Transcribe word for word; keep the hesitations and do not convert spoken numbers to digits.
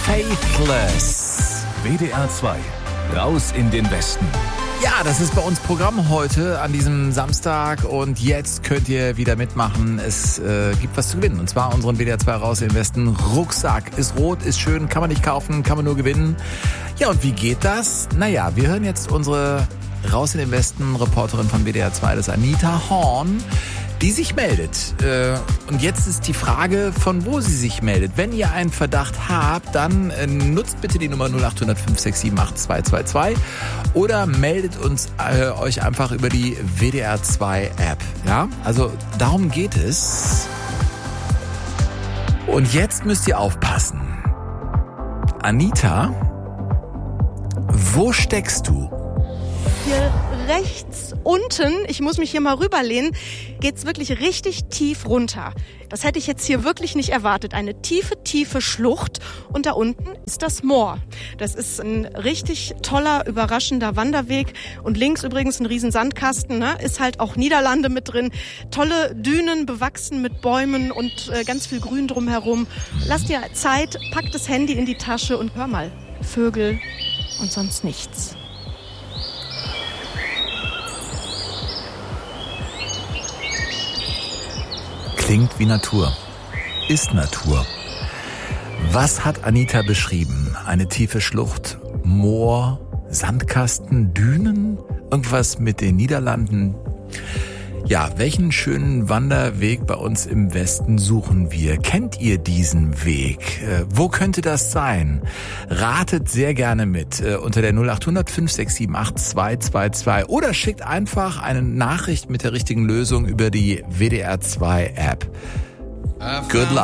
Faithless. W D R zwei. Raus in den Westen. Ja, das ist bei uns Programm heute an diesem Samstag und jetzt könnt ihr wieder mitmachen. Es äh, gibt was zu gewinnen und zwar unseren W D R zwei Raus in den Westen Rucksack. Ist rot, ist schön, kann man nicht kaufen, kann man nur gewinnen. Ja, und wie geht das? Naja, wir hören jetzt unsere Raus in den Westen Reporterin von W D R zwei, das ist Anita Horn, die sich meldet. Und jetzt ist die Frage, von wo sie sich meldet. Wenn ihr einen Verdacht habt, dann nutzt bitte die Nummer null acht null null fünf sechs sieben acht zwei zwei zwei oder meldet uns äh, euch einfach über die W D R zwei App. Ja, also darum geht es. Und jetzt müsst ihr aufpassen. Anita, wo steckst du? Hier rechts unten, ich muss mich hier mal rüberlehnen, geht's wirklich richtig tief runter. Das hätte ich jetzt hier wirklich nicht erwartet. Eine tiefe, tiefe Schlucht und da unten ist das Moor. Das ist ein richtig toller, überraschender Wanderweg und links übrigens ein riesen Sandkasten, ne? Ist halt auch Niederlande mit drin. Tolle Dünen, bewachsen mit Bäumen und äh, ganz viel Grün drumherum. Lass dir Zeit, pack das Handy in die Tasche und hör mal. Vögel und sonst nichts. Klingt wie Natur. Ist Natur. Was hat Anita beschrieben? Eine tiefe Schlucht, Moor, Sandkasten, Dünen? Irgendwas mit den Niederlanden? Ja, welchen schönen Wanderweg bei uns im Westen suchen wir? Kennt ihr diesen Weg? Äh, wo könnte das sein? Ratet sehr gerne mit äh, unter der null acht null null fünf sechs sieben acht zwei zwei zwei oder schickt einfach eine Nachricht mit der richtigen Lösung über die W D R zwei App. Good luck.